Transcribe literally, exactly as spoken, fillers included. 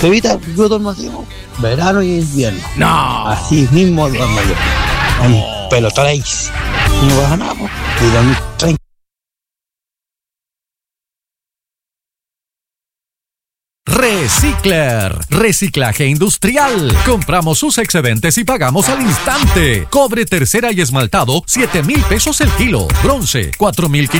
Evita, yo duermo así, ¿no? Verano y invierno. No. Así mismo duermo yo. Con pelotaréis. No pasa nada, pues. Y dormir tranquilo. Recicler, reciclaje industrial. Compramos sus excedentes y pagamos al instante. Cobre tercera y esmaltado, siete mil pesos el kilo. Bronce, cuatro mil quinientos.